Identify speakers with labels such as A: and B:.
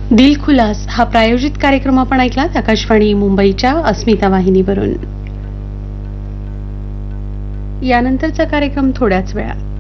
A: दिल खुलास हा प्रायोजित कार्यक्रम आपण ऐकलात आकाशवाणी मुंबईच्या अस्मिता वाहिनीवरून. यानंतरचा कार्यक्रम थोड्याच वेळात.